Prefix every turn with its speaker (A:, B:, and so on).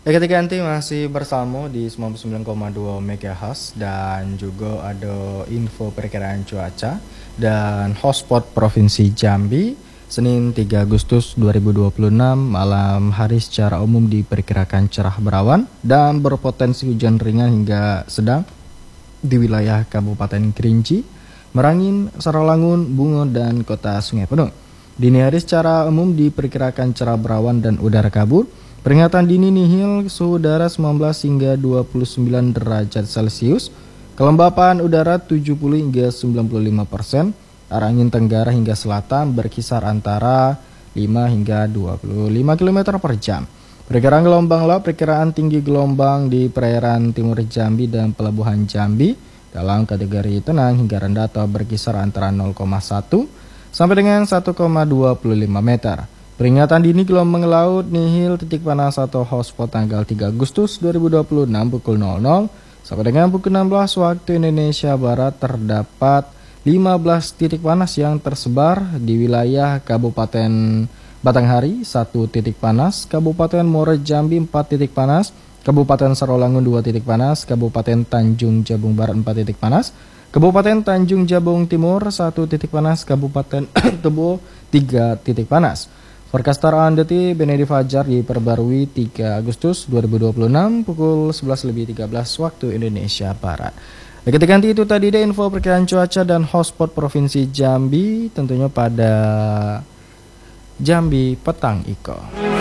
A: Ketika nanti masih bersama di 99,2 MHz dan juga ada info perkiraan cuaca dan hotspot Provinsi Jambi Senin 3 Agustus 2026 malam hari secara umum diperkirakan cerah berawan dan berpotensi hujan ringan hingga sedang di wilayah Kabupaten Kerinci, Merangin, Sarawangun, Bungo, dan Kota Sungai Penuh. Dini hari secara umum diperkirakan cerah berawan dan udara kabut. Peringatan dini nihil suhu udara 19 hingga 29 derajat Celcius. Kelembapan udara 70 hingga 95%. Arah angin tenggara hingga selatan berkisar antara 5 hingga 25 km per jam. Perkiraan gelombang laut, perkiraan tinggi gelombang di perairan timur Jambi dan pelabuhan Jambi dalam kategori tenang hingga rendah atau berkisar antara 0,1 sampai dengan 1,25 meter. Peringatan dini gelombang laut nihil titik panas atau hotspot tanggal 3 Agustus 2026 pukul 00 sampai dengan pukul 16 waktu Indonesia Barat terdapat 15 titik panas yang tersebar di wilayah Kabupaten Batanghari 1 titik panas, Kabupaten Muaro Jambi 4 titik panas, Kabupaten Sarawangun 2 titik panas, Kabupaten Tanjung Jabung Barat 4 titik panas, Kabupaten Tanjung Jabung Timur 1 titik panas, Kabupaten Tebo 3 titik panas. Forecastar Andeti Benedi Fajar diperbarui 3 Agustus 2026 pukul 11.13 waktu Indonesia Barat. Ketika itu tadi deh info perkiraan cuaca dan hotspot Provinsi Jambi tentunya pada Jambi Petang Iko.